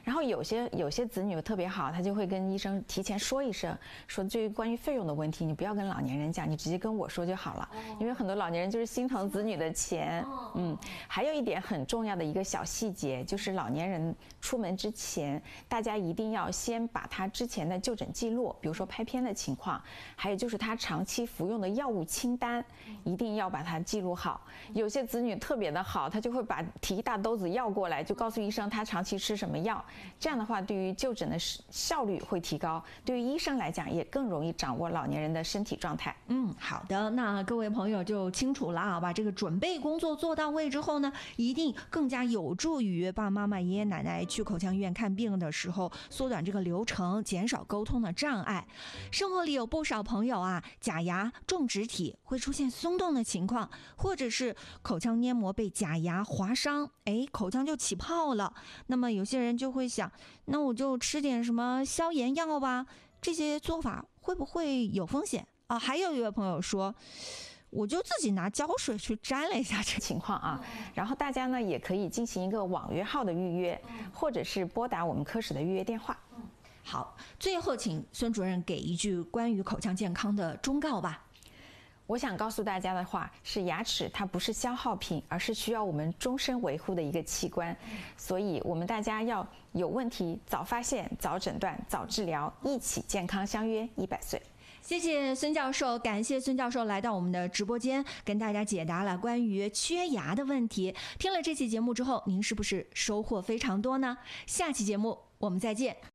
然后有些子女特别好，他就会跟医生提前说一声，说至于关于费用的问题，你不要跟老年人讲，你直接跟我说就好了。因为很多老年人就是心疼子女的钱。还有一点很重要的一个小细节，就是老年人出门之前，大家一定要先把他之前的就诊记录，比如说拍片的情况，还有就是他长期服用的药物清单，一定要把它记录好。有些子女特别的好，他就会提一大兜子药过来，就告诉医生他长期吃什么药。这样的话，对于就诊的效率会提高，对于医生来讲也更容易掌握老年人的身体状态。 好的，那各位朋友就清楚了啊，把这个准备工作做到位之后呢，一定更加有助于爸爸妈妈、爷爷奶奶去口腔医院看病的时候缩短这个流程，减少沟通的障碍。生活里有不少朋友啊，假牙种植体会出现松动的情况，或者是口腔黏膜被假牙划伤，口腔就起泡了。那么有些人就会想，那我就吃点什么消炎药吧，这些做法会不会有风险啊？还有一位朋友说，我就自己拿胶水去沾了一下这情况啊，然后大家呢也可以进行一个网约号的预约，或者是拨打我们科室的预约电话。 好，最后请孙主任给一句关于口腔健康的忠告吧。 我想告诉大家的话是，牙齿它不是消耗品，而是需要我们终身维护的一个器官。所以我们大家要有问题早发现、早诊断、早治疗，一起健康相约100岁。 谢谢孙教授，感谢孙教授来到我们的直播间，跟大家解答了关于缺牙的问题。听了这期节目之后，您是不是收获非常多呢？下期节目我们再见。